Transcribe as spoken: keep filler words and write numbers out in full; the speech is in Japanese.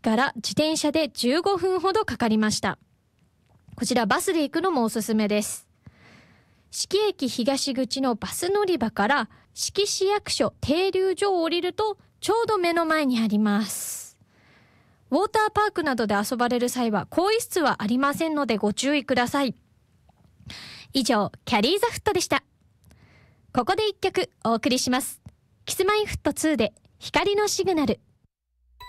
から自転車でじゅうごふんほどかかりました。こちらバスで行くのもおすすめです。志木駅東口のバス乗り場から志木市役所停留所を降りるとちょうど目の前にあります。ウォーターパークなどで遊ばれる際は更衣室はありませんのでご注意ください。以上、キャリーザフットでした。ここで一曲お送りします。キスマイフットツーで光のシグナル。